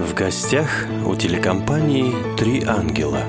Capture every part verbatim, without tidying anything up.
В гостях у телекомпании «Три ангела».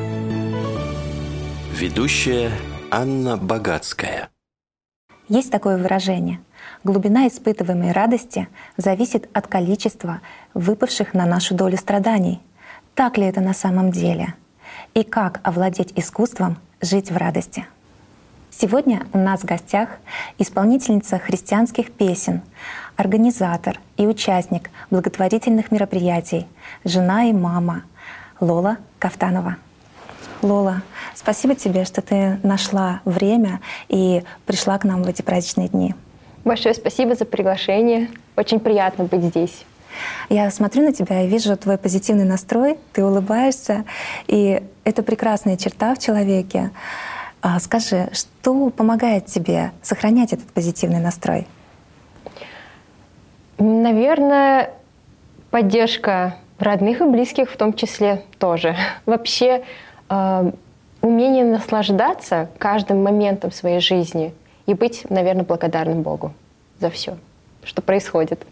Ведущая Анна Богатская. Есть такое выражение: глубина испытываемой радости зависит от количества выпавших на нашу долю страданий. Так ли это на самом деле? И как овладеть искусством жить в радости? Сегодня у нас в гостях исполнительница христианских песен, организатор и участник благотворительных мероприятий, жена и мама Лола Кафтанова. Лола, спасибо тебе, что ты нашла время и пришла к нам в эти праздничные дни. Большое спасибо за приглашение. Очень приятно быть здесь. Я смотрю на тебя и вижу твой позитивный настрой, ты улыбаешься, и это прекрасная черта в человеке. Скажи, что помогает тебе сохранять этот позитивный настрой? Наверное, поддержка родных и близких в том числе тоже. Вообще, э, умение наслаждаться каждым моментом своей жизни и быть, наверное, благодарным Богу за все, что происходит.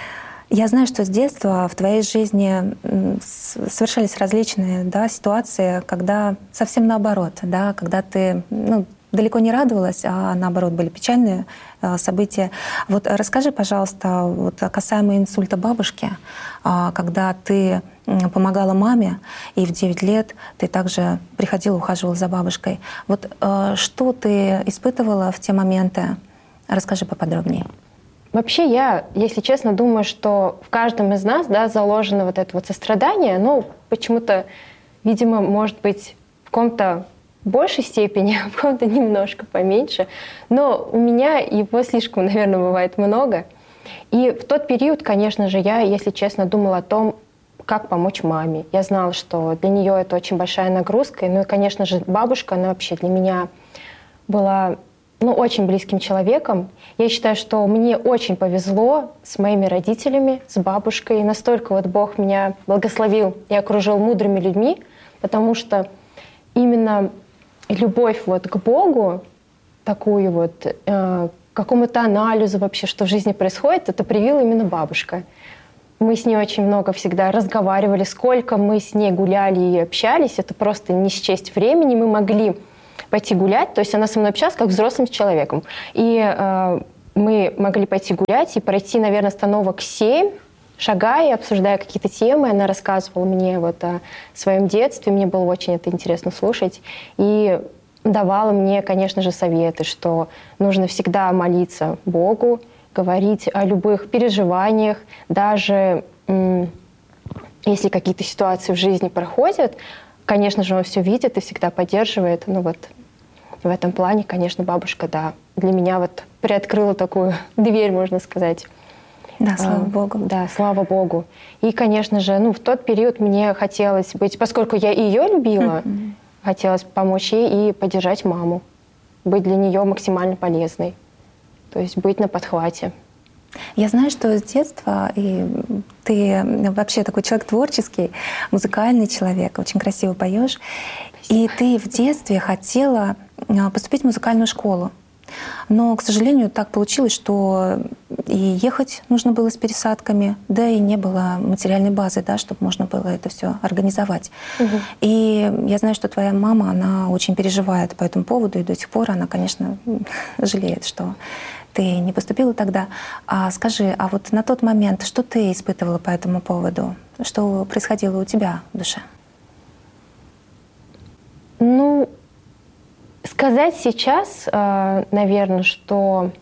Я знаю, что с детства в твоей жизни совершались различные, да, ситуации, когда совсем наоборот, да, когда ты, ну, далеко не радовалась, а наоборот были печальные э, события. Вот расскажи, пожалуйста, вот касаемо инсульта бабушки, э, когда ты помогала маме, и в девять лет ты также приходила, ухаживала за бабушкой. Вот э, что ты испытывала в те моменты? Расскажи поподробнее. Вообще я, если честно, думаю, что в каждом из нас, да, заложено вот это вот сострадание, но почему-то, видимо, может быть, в каком-то большей степени, в каком-то немножко поменьше, но у меня его слишком, наверное, бывает много. И в тот период, конечно же, я, если честно, думала о том, как помочь маме. Я знала, что для нее это очень большая нагрузка. Ну и, конечно же, бабушка, она вообще для меня была, ну, очень близким человеком. Я считаю, что мне очень повезло с моими родителями, с бабушкой. И настолько вот Бог меня благословил и окружил мудрыми людьми, потому что именно любовь вот к Богу, такую вот, э, какому-то анализу вообще, что в жизни происходит, это привила именно бабушка. Мы с ней очень много всегда разговаривали, сколько мы с ней гуляли и общались, это просто не счесть времени. Мы могли пойти гулять, то есть она со мной общалась как взрослым человеком. И э, мы могли пойти гулять и пройти, наверное, остановок семь, шагая, обсуждая какие-то темы. Она рассказывала мне вот о своем детстве, мне было очень это интересно слушать. И давала мне, конечно же, советы, что нужно всегда молиться Богу, говорить о любых переживаниях, даже м- если какие-то ситуации в жизни проходят, конечно же, он все видит и всегда поддерживает. Ну вот в этом плане, конечно, бабушка, да, для меня вот приоткрыла такую дверь, можно сказать. Да, слава а, Богу. Да, слава Богу. И, конечно же, ну, в тот период мне хотелось быть, поскольку я ее любила, mm-hmm. хотелось помочь ей и поддержать маму, быть для нее максимально полезной, то есть быть на подхвате. Я знаю, что с детства и ты вообще такой человек творческий, музыкальный человек, очень красиво поешь. И ты в детстве хотела поступить в музыкальную школу. Но, к сожалению, так получилось, что и ехать нужно было с пересадками, да и не было материальной базы, да, чтобы можно было это все организовать. Угу. И я знаю, что твоя мама, она очень переживает по этому поводу, и до сих пор она, конечно, жалеет, что ты не поступила тогда. А скажи, а вот на тот момент, что ты испытывала по этому поводу? Что происходило у тебя в душе? Ну, сказать сейчас, наверное, что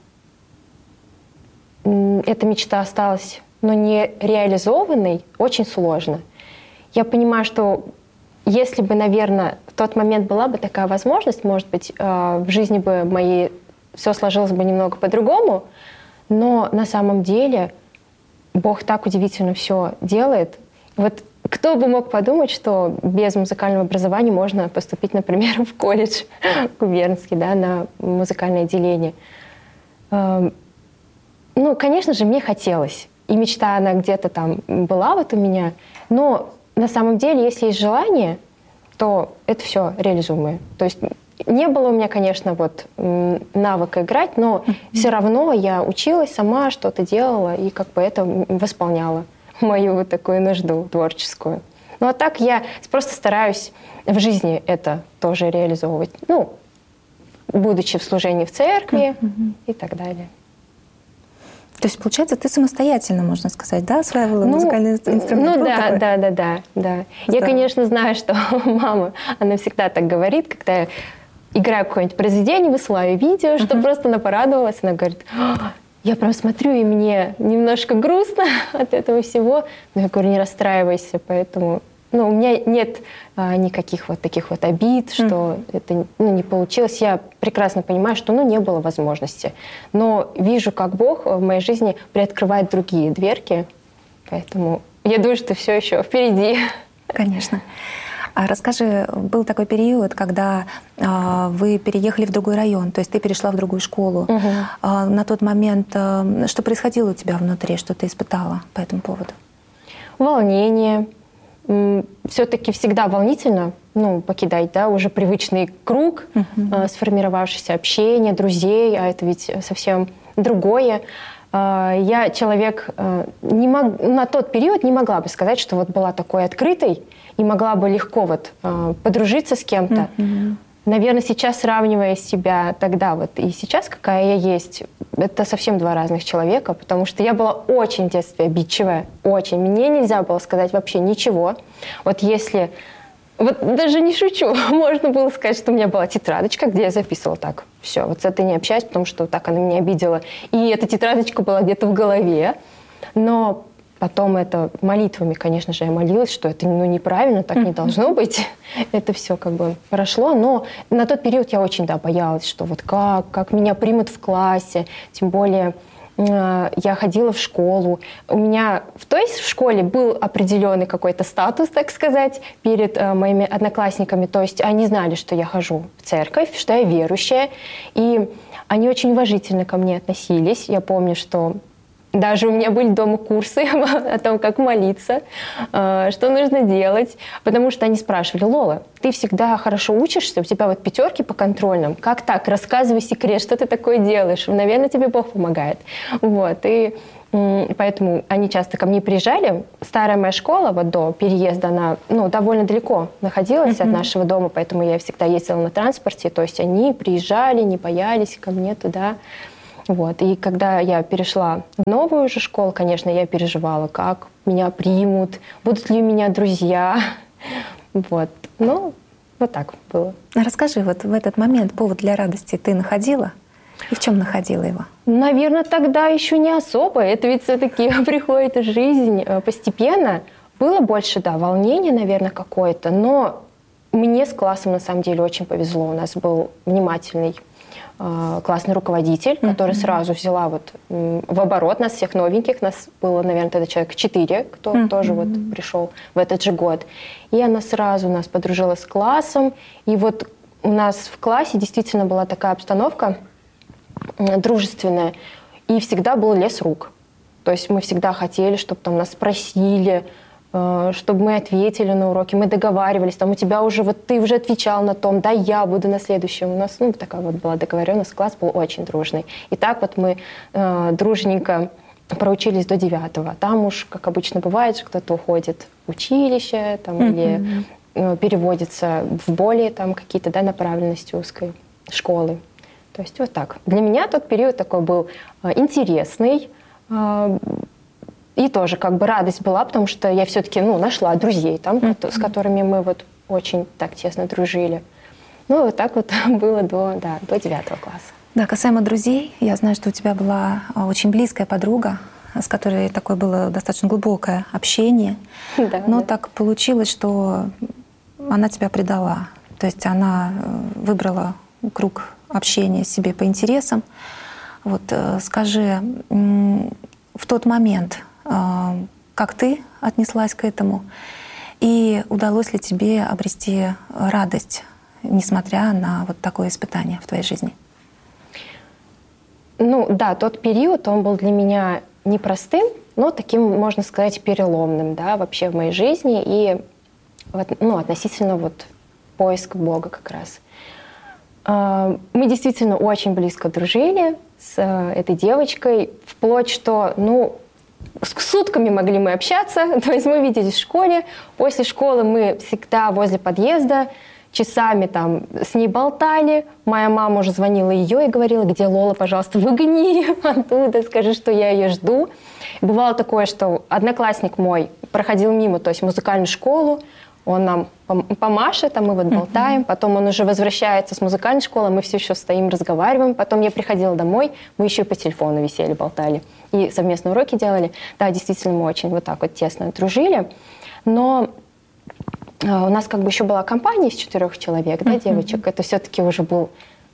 эта мечта осталась, но не реализованной, очень сложно. Я понимаю, что если бы, наверное, в тот момент была бы такая возможность, может быть, в жизни бы моей все сложилось бы немного по-другому, но на самом деле Бог так удивительно все делает. Вот кто бы мог подумать, что без музыкального образования можно поступить, например, в колледж губернский, да, на музыкальное отделение. Ну, конечно же, мне хотелось. И мечта, она где-то там была вот у меня. Но на самом деле, если есть желание, то это все реализуемое. То есть не было у меня, конечно, вот навыка играть, но mm-hmm. все равно я училась сама, что-то делала и как бы это восполняла мою вот такую нужду творческую. Ну а так я просто стараюсь в жизни это тоже реализовывать. Ну, будучи в служении в церкви mm-hmm. и так далее. То есть, получается, ты самостоятельно, можно сказать, да, осваивала ну, музыкальный инструмент? Ну да, такой? да, да, да, да. Я, конечно, знаю, что мама, она всегда так говорит, когда я играю какое-нибудь произведение, высылаю видео, uh-huh. что просто она порадовалась, она говорит, я прям смотрю, и мне немножко грустно от этого всего, но я говорю, не расстраивайся, поэтому... Ну, у меня нет а, никаких вот таких вот обид, что mm. это ну, не получилось. Я прекрасно понимаю, что ну, не было возможности. Но вижу, как Бог в моей жизни приоткрывает другие дверки. Поэтому я думаю, что все еще впереди. Конечно. А расскажи, был такой период, когда а, вы переехали в другой район, то есть ты перешла в другую школу. Угу. А, на тот момент а, что происходило у тебя внутри, что ты испытала по этому поводу? Волнение. Все-таки всегда волнительно, ну, покидать, да, уже привычный круг, uh-huh. э, сформировавшееся общение, друзей, а это ведь совсем другое. Э, я человек э, не мог, на тот период не могла бы сказать, что вот была такой открытой и могла бы легко вот э, подружиться с кем-то. Uh-huh. Наверное, сейчас, сравнивая себя тогда вот и сейчас, какая я есть, это совсем два разных человека, потому что я была очень в детстве обидчивая, очень. Мне нельзя было сказать вообще ничего. Вот если... Вот даже не шучу, можно было сказать, что у меня была тетрадочка, где я записывала так. Все, вот с этой не общаюсь, потому что вот так она меня обидела. И эта тетрадочка была где-то в голове. Но потом это молитвами, конечно же, я молилась, что это ну, неправильно, так не должно быть. Это все как бы прошло. Но на тот период я очень, да, боялась, что вот как, как меня примут в классе. Тем более э, я ходила в школу. У меня в той школе был определенный какой-то статус, так сказать, перед э, моими одноклассниками. То есть они знали, что я хожу в церковь, что я верующая. И они очень уважительно ко мне относились. Я помню, что... Даже у меня были дома курсы о том, как молиться, что нужно делать, потому что они спрашивали: Лола, ты всегда хорошо учишься, у тебя вот пятерки по контрольным, как так? Рассказывай секрет, что ты такое делаешь, наверное, тебе Бог помогает. Вот, и поэтому они часто ко мне приезжали. Старая моя школа вот до переезда, она ну, довольно далеко находилась mm-hmm. от нашего дома, поэтому я всегда ездила на транспорте, то есть они приезжали, не боялись ко мне туда. Вот. И когда я перешла в новую уже школу, конечно, я переживала, как меня примут, будут ли у меня друзья. Вот. Ну, вот так было. Расскажи, вот в этот момент повод для радости ты находила? И в чем находила его? Наверное, тогда еще не особо. Это ведь все-таки приходит в жизнь постепенно. Было больше, да, волнения, наверное, какое-то. Но мне с классом, на самом деле, очень повезло. У нас был внимательный классный руководитель, который mm-hmm. сразу взяла вот в оборот нас всех новеньких. Нас было, наверное, тогда человек четыре, кто mm-hmm. тоже вот пришел в этот же год. И она сразу нас подружила с классом. И вот у нас в классе действительно была такая обстановка дружественная. И всегда был лес рук. То есть мы всегда хотели, чтобы там нас спросили, чтобы мы ответили на уроки, мы договаривались, там у тебя уже, вот ты уже отвечал на том, да, я буду на следующем. У нас, ну, такая вот была договоренность, класс был очень дружный. И так вот мы э, дружненько проучились до девятого. Там уж, как обычно бывает, кто-то уходит в училище, там, mm-hmm. или э, переводится в более там какие-то, да, направленности узкой школы. То есть вот так. Для меня тот период такой был э, интересный, э, и тоже как бы радость была, потому что я все-таки ну, нашла друзей там, mm-hmm. с которыми мы вот очень так тесно дружили. Ну, вот так вот было до, да, до девятого класса. Да, касаемо друзей, я знаю, что у тебя была очень близкая подруга, с которой такое было достаточно глубокое общение. Да, но да. так получилось, что она тебя предала. То есть она выбрала круг общения себе по интересам. Вот скажи, в тот момент... Как ты отнеслась к этому? И удалось ли тебе обрести радость, несмотря на вот такое испытание в твоей жизни? Ну да, тот период, он был для меня непростым, но таким, можно сказать, переломным, да, вообще в моей жизни и ну, относительно вот поиска Бога как раз. Мы действительно очень близко дружили с этой девочкой, вплоть что, ну, сутками могли мы общаться, то есть мы виделись в школе, после школы мы всегда возле подъезда часами там с ней болтали, моя мама уже звонила ее и говорила, где Лола, пожалуйста, выгони ее оттуда, скажи, что я ее жду. Бывало такое, что одноклассник мой проходил мимо, то есть музыкальную школу, он нам помашет, а мы вот болтаем, потом он уже возвращается с музыкальной школы, мы все еще стоим, разговариваем, потом я приходила домой, мы еще и по телефону висели, болтали, и совместные уроки делали. Да, действительно, мы очень вот так вот тесно дружили, но у нас как бы еще была компания из четырех человек, да, девочек, это все-таки уже был,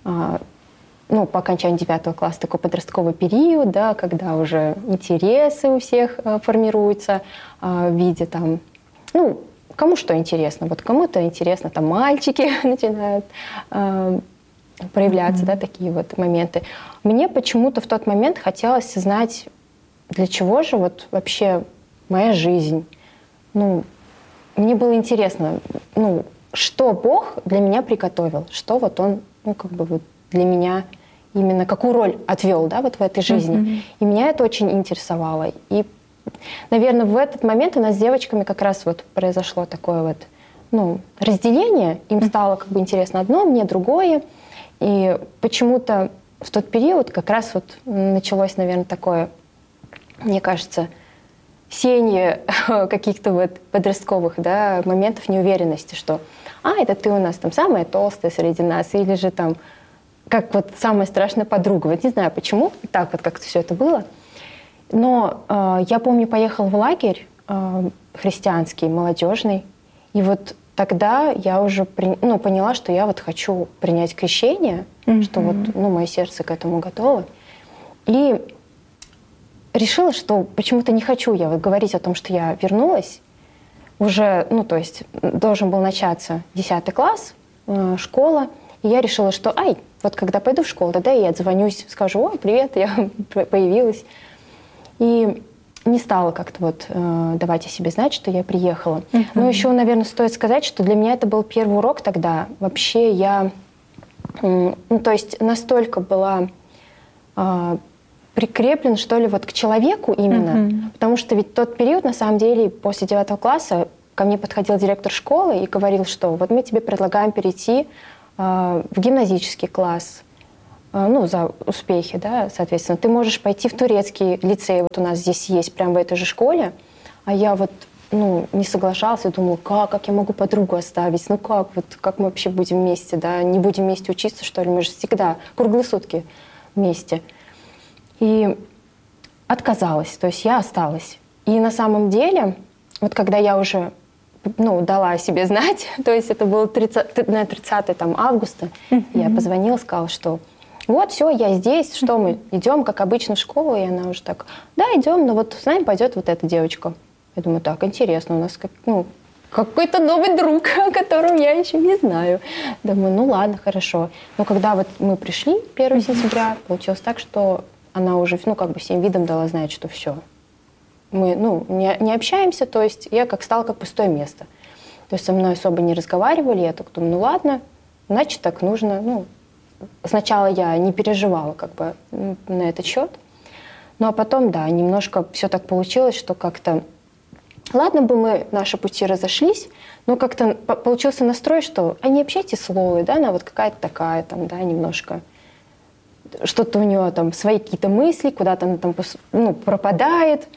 ну, по окончании девятого класса такой подростковый период, да, когда уже интересы у всех формируются в виде там, ну, кому что интересно. Вот кому-то интересно, там мальчики начинают э, проявляться, mm-hmm. да, такие вот моменты. Мне почему-то в тот момент хотелось знать, для чего же вот вообще моя жизнь. Ну, мне было интересно, ну, что Бог для меня приготовил, что вот Он, ну, как бы вот для меня именно какую роль отвел, да, вот в этой жизни. Mm-hmm. И меня это очень интересовало. И наверное, в этот момент у нас с девочками как раз вот произошло такое вот, ну, разделение. Им стало как бы интересно одно, мне другое. И почему-то в тот период как раз вот началось, наверное, такое, мне кажется, сеяние каких-то вот подростковых, да, моментов неуверенности, что «а, это ты у нас там самая толстая среди нас», или же там как вот самая страшная подруга. Вот не знаю почему, так вот как-то все это было. Но э, я помню, поехала в лагерь э, христианский, молодежный, и вот тогда я уже при, ну, поняла, что я вот хочу принять крещение, mm-hmm. что вот, ну, мое сердце к этому готово. И решила, что почему-то не хочу я вот говорить о том, что я вернулась. Уже, ну, то есть должен был начаться десятый класс, э, школа, и я решила, что, ай, вот когда пойду в школу, тогда я отзвонюсь, скажу, ой, привет, я появилась. И не стала как-то вот э, давать о себе знать, что я приехала. Uh-huh. Но еще, наверное, стоит сказать, что для меня это был первый урок тогда. Вообще я, э, ну, то есть настолько была э, прикреплена, что ли, вот к человеку именно. Uh-huh. Потому что ведь тот период, на самом деле, после девятого класса ко мне подходил директор школы и говорил, что вот мы тебе предлагаем перейти э, в гимназический класс, ну, за успехи, да, соответственно. Ты можешь пойти в турецкий лицей, вот у нас здесь есть, прямо в этой же школе, а я вот, ну, не соглашалась, и думала, как, как я могу подругу оставить, ну как, вот, как мы вообще будем вместе, да, не будем вместе учиться, что ли, мы же всегда круглые сутки вместе. И отказалась, то есть я осталась. И на самом деле, вот когда я уже, ну, дала о себе знать, то есть это было тридцатое там, августа, mm-hmm. я позвонила, сказала, что вот, все, я здесь, что мы идем, как обычно, в школу, и она уже так, да, идем, но вот с нами пойдет вот эта девочка. Я думаю, так, интересно, у нас как, ну, какой-то новый друг, о котором я еще не знаю. Думаю, ну ладно, хорошо. Но когда вот мы пришли первого сентября, получилось так, что она уже, ну, как бы всем видом дала знать, что все. Мы, ну, не, не общаемся, то есть я как стала как пустое место. То есть со мной особо не разговаривали, я так думаю, ну ладно, значит, так нужно, ну, сначала я не переживала как бы на этот счет, ну а потом, да, немножко все так получилось, что как-то, ладно бы мы, наши пути разошлись, но как-то получился настрой, что, а не общайтесь с Лолой, да, она вот какая-то такая там, да, немножко, что-то у нее там свои какие-то мысли, куда-то она там, ну, пропадает,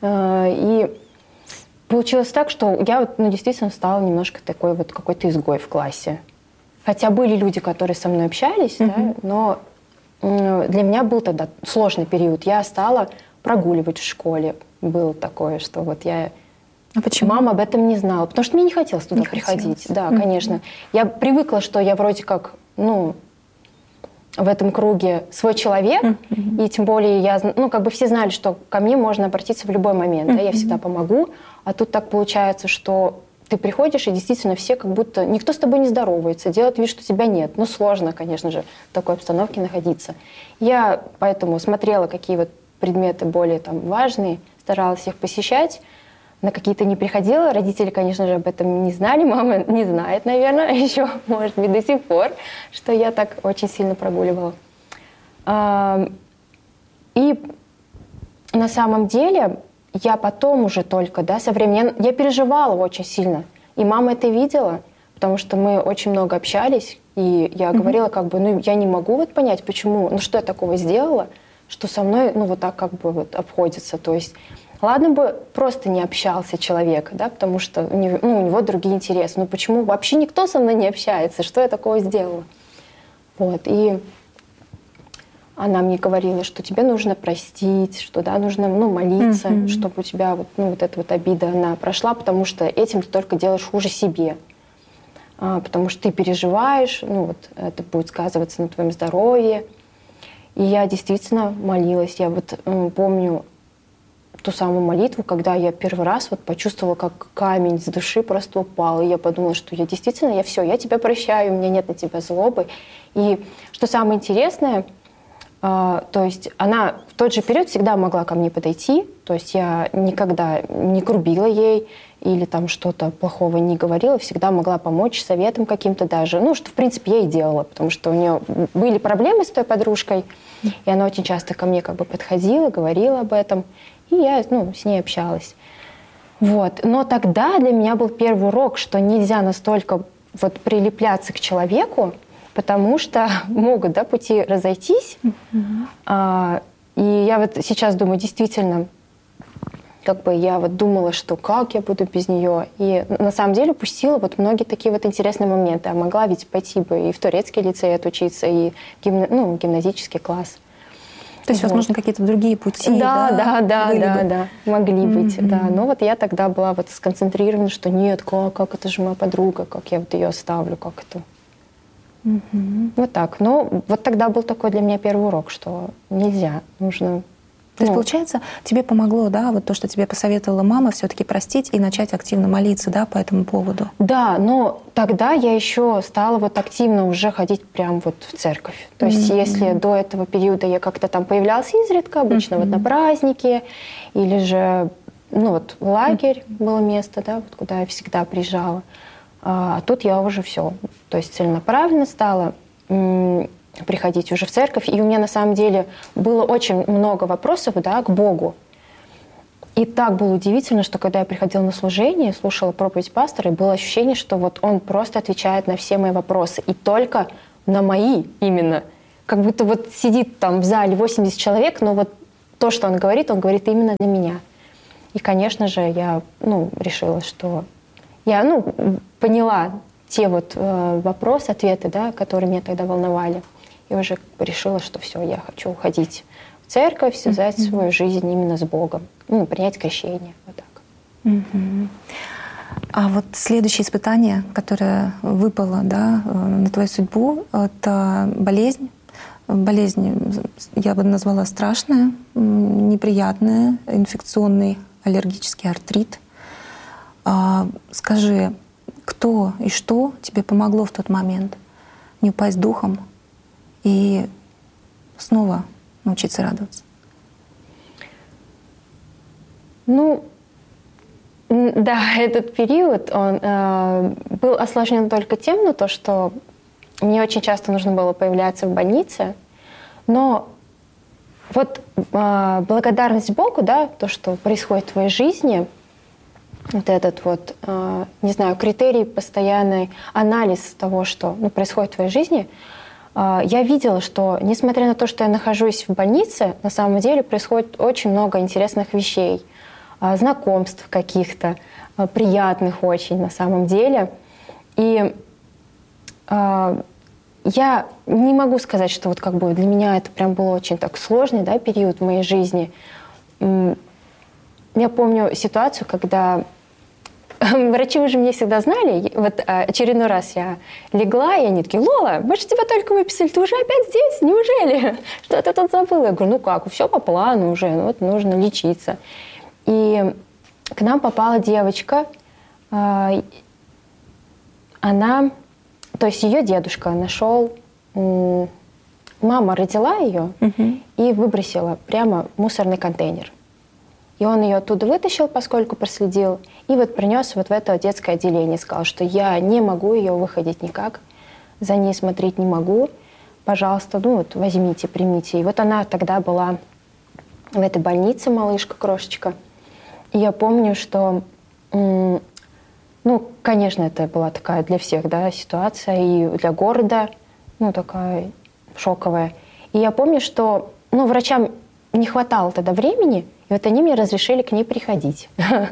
и получилось так, что я вот, ну, действительно стала немножко такой вот какой-то изгой в классе. Хотя были люди, которые со мной общались, mm-hmm. да, но для меня был тогда сложный период. Я стала прогуливать в школе. Было такое, что вот я... А почему? Мама об этом не знала, потому что мне не хотелось туда не приходить. Хотелось. Да, mm-hmm. конечно. Я привыкла, что я вроде как, ну, в этом круге свой человек, mm-hmm. и тем более я, ну, как бы все знали, что ко мне можно обратиться в любой момент, mm-hmm. да, я всегда помогу. А тут так получается, что ты приходишь, и действительно все как будто... Никто с тобой не здоровается, делает вид, что тебя нет. Ну, сложно, конечно же, в такой обстановке находиться. Я поэтому смотрела, какие вот предметы более там важные, старалась их посещать, на какие-то не приходила. Родители, конечно же, об этом не знали, мама не знает, наверное, еще, может быть, до сих пор, что я так очень сильно прогуливала. И на самом деле я потом уже только, да, со временем, я, я переживала очень сильно. И мама это видела, потому что мы очень много общались, и я mm-hmm. говорила, как бы, ну, я не могу вот понять, почему, ну, что я такого сделала, что со мной, ну, вот так как бы вот обходится. То есть, ладно бы просто не общался человек, да, потому что у него, ну, у него другие интересы. Но почему вообще никто со мной не общается? Что я такого сделала? Вот, и она мне говорила, что тебе нужно простить, что, да, нужно, ну, молиться, mm-hmm. чтобы у тебя вот, ну, вот эта вот обида, она прошла, потому что этим ты только делаешь хуже себе. А, потому что ты переживаешь, ну, вот это будет сказываться на твоем здоровье. И я действительно молилась. Я вот э, помню ту самую молитву, когда я первый раз вот почувствовала, как камень с души просто упал. И я подумала, что я действительно, я все, я тебя прощаю, у меня нет на тебя злобы. И что самое интересное, э, то есть она в тот же период всегда могла ко мне подойти, то есть я никогда не грубила ей, или там что-то плохого не говорила, всегда могла помочь советом каким-то даже. Ну, что, в принципе, я и делала, потому что у нее были проблемы с той подружкой, и она очень часто ко мне как бы подходила, говорила об этом, и я, ну, с ней общалась. Вот. Но тогда для меня был первый урок, что нельзя настолько вот прилепляться к человеку, потому что могут, да, пути разойтись. Mm-hmm. А, и я вот сейчас думаю, действительно, как бы я вот думала, что как я буду без нее. И на самом деле упустила вот многие такие вот интересные моменты. Я могла ведь пойти бы и в турецкий лицей отучиться, и гимна... ну, гимназический класс. То есть, вот. возможно, какие-то другие пути, да? Да, да, да, да, бы. да, могли mm-hmm. быть, да. Но вот я тогда была вот сконцентрирована, что нет, как, как это же моя подруга, как я вот ее оставлю, как это. Mm-hmm. Вот так. Но вот тогда был такой для меня первый урок, что нельзя, нужно... То есть, ну, получается, тебе помогло, да, вот то, что тебе посоветовала мама, все-таки простить и начать активно молиться, да, по этому поводу? Да, но тогда я еще стала вот активно уже ходить прям вот в церковь. То есть, mm-hmm. если до этого периода я как-то там появлялась изредка, обычно mm-hmm. вот на праздники, или же, ну вот лагерь mm-hmm. было место, да, вот куда я всегда приезжала. А, а тут я уже все, то есть целенаправленно стала приходить уже в церковь, и у меня на самом деле было очень много вопросов, да, к Богу. И так было удивительно, что когда я приходила на служение, слушала проповедь пастора, было ощущение, что вот он просто отвечает на все мои вопросы, и только на мои именно. Как будто вот сидит там в зале восемьдесят человек, но вот то, что он говорит, он говорит именно для меня. И, конечно же, я, ну, решила, что я, ну, поняла те вот э, вопросы, ответы, да, которые меня тогда волновали. И уже решила, что все, я хочу уходить в церковь, связать mm-hmm. свою жизнь именно с Богом, ну, принять крещение, вот так. Mm-hmm. А вот следующее испытание, которое выпало, да, на твою судьбу, это болезнь. Болезнь, я бы назвала, страшная, неприятная, инфекционный аллергический артрит. А, скажи, кто и что тебе помогло в тот момент не упасть духом и снова научиться радоваться? Ну, да, этот период, он э, был осложнен только тем, ну, то, что мне очень часто нужно было появляться в больнице, но вот э, благодарность Богу, да, то, что происходит в твоей жизни, вот этот вот, э, не знаю, критерий, постоянный анализ того, что, ну, происходит в твоей жизни, я видела, что, несмотря на то, что я нахожусь в больнице, на самом деле происходит очень много интересных вещей, знакомств каких-то, приятных очень на самом деле. И я не могу сказать, что вот как бы для меня это прям был очень так сложный, да, период в моей жизни. Я помню ситуацию, когда врачи уже меня всегда знали. Вот очередной раз я легла, и они такие: Лола, мы же тебя только выписали, ты уже опять здесь? Неужели? Что ты тут забыла? Я говорю: ну как, все по плану уже, ну, вот нужно лечиться. И к нам попала девочка, она, то есть ее дедушка нашел, мама родила ее угу. и выбросила прямо в мусорный контейнер. И он ее оттуда вытащил, поскольку проследил, и вот принес вот в это детское отделение. Сказал, что я не могу ее выходить никак, за ней смотреть не могу. Пожалуйста, ну вот возьмите, примите. И вот она тогда была в этой больнице, малышка, крошечка. я помню, что, ну, конечно, это была такая для всех, да, ситуация, и для города, ну, такая шоковая. И я помню, что, ну, врачам не хватало тогда времени, и вот они мне разрешили к ней приходить.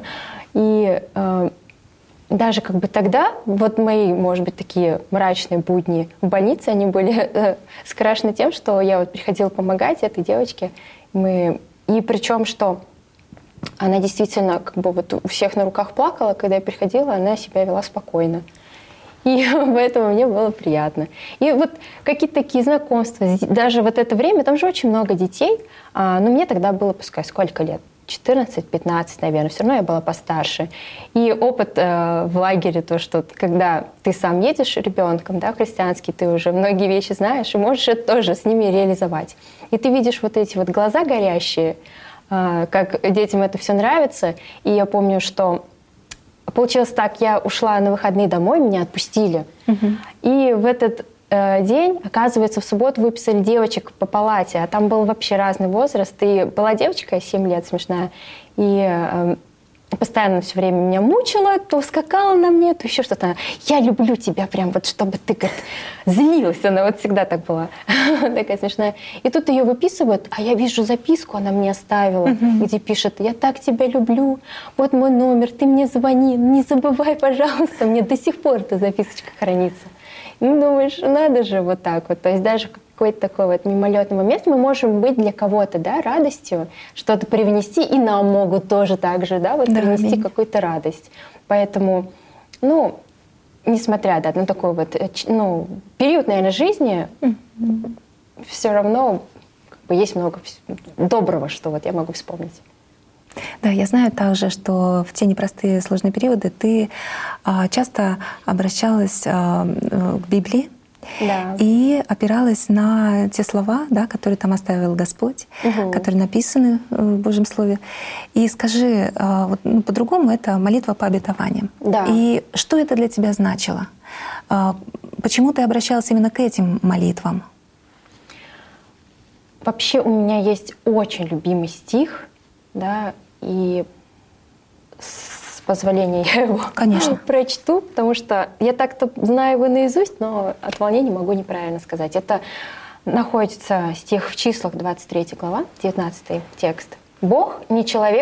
И э, даже как бы тогда, вот мои, может быть, такие мрачные будни в больнице, они были э, скрашены тем, что я вот приходила помогать этой девочке. Мы... И причем, что она действительно как бы вот у всех на руках плакала, когда я приходила, она себя вела спокойно. И поэтому мне было приятно. И вот какие-то такие знакомства, даже вот это время, там же очень много детей, а, но мне тогда было, пускай, сколько лет? четырнадцать-пятнадцать, наверное, все равно я была постарше. И опыт э, в лагере, то, что когда ты сам едешь ребенком, да, христианский, ты уже многие вещи знаешь и можешь это тоже с ними реализовать. И ты видишь вот эти вот глаза горящие, э, как детям это все нравится. И я помню, что получилось так, я ушла на выходные домой, меня отпустили. Uh-huh. И в этот э, день, оказывается, в субботу выписали девочек по палате, а там был вообще разный возраст. И была девочка, семь лет, смешная, и э, постоянно все время меня мучила, то скакала на мне, то еще что-то. Я люблю тебя, прям вот, чтобы ты, говорит, злилась. Она вот всегда так была, такая смешная. И тут ее выписывают, а я вижу записку, она мне оставила, uh-huh. где пишет: я так тебя люблю, вот мой номер, ты мне звони, не забывай, пожалуйста. Мне до сих пор эта записочка хранится. Ну, думаешь, надо же вот так вот. То есть даже какой-то такой вот мимолетный момент мы можем быть для кого-то, да, радостью, что-то привнести, и нам могут тоже так же, да, вот да, принести да. какую-то радость. Поэтому, ну, несмотря, да, на такой вот, ну, период, наверное, жизни, mm-hmm. все равно как бы, есть много доброго, что вот я могу вспомнить. Да, я знаю также, что в те непростые сложные периоды ты а, часто обращалась а, к Библии, да. и опиралась на те слова, да, которые там оставил Господь, угу. которые написаны в Божьем Слове. И скажи, а, вот, ну, по-другому это молитва по обетованиям. Да. И что это для тебя значило? А, почему ты обращалась именно к этим молитвам? Вообще у меня есть очень любимый стих, да, и с позволения я его Конечно. прочту, потому что я так-то знаю его наизусть, но от волнения могу неправильно сказать. Это находится стих в Числах, двадцать третья глава, девятнадцатый текст. «Бог не человек,